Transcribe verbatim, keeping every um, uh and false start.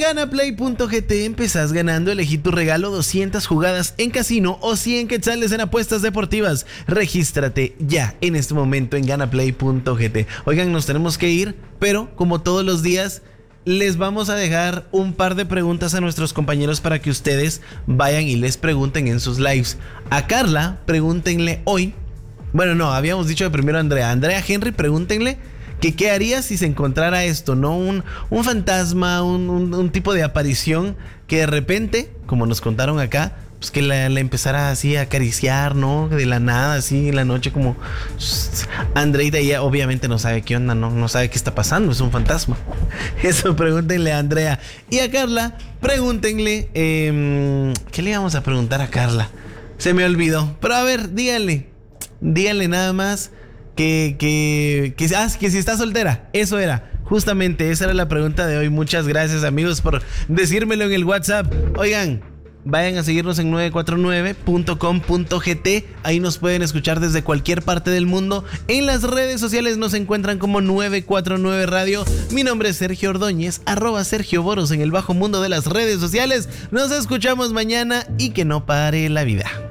Ganaplay punto g t empezás ganando, elegí tu regalo, doscientas jugadas en casino o cien quetzales en apuestas deportivas. Regístrate ya en este momento en Ganaplay punto g t. Oigan, nos tenemos que ir, pero como todos los días les vamos a dejar un par de preguntas a nuestros compañeros para que ustedes vayan y les pregunten en sus lives. A Carla, pregúntenle hoy. Bueno, no, habíamos dicho de primero a Andrea. Andrea Henry, pregúntenle que qué haría si se encontrara esto, ¿no? Un, un fantasma, un, un, un tipo de aparición que de repente, como nos contaron acá, pues que la, la empezara así a acariciar, ¿no? De la nada, así en la noche, como... Andreita ya obviamente no sabe qué onda, ¿no? No sabe qué está pasando, es un fantasma. Eso pregúntenle a Andrea. Y a Carla, pregúntenle... Eh, ¿qué le íbamos a preguntar a Carla? Se me olvidó. Pero a ver, díganle. Díganle nada más que, que, que, ah, que si está soltera. Eso era. Justamente esa era la pregunta de hoy. Muchas gracias, amigos, por decírmelo en el WhatsApp. Oigan, vayan a seguirnos en nueve cuatro nueve punto com punto g t. Ahí nos pueden escuchar desde cualquier parte del mundo. En las redes sociales nos encuentran como nueve cuatro nueve Radio. Mi nombre es Sergio Ordóñez, arroba Sergio Boros en el bajo mundo de las redes sociales. Nos escuchamos mañana y que no pare la vida.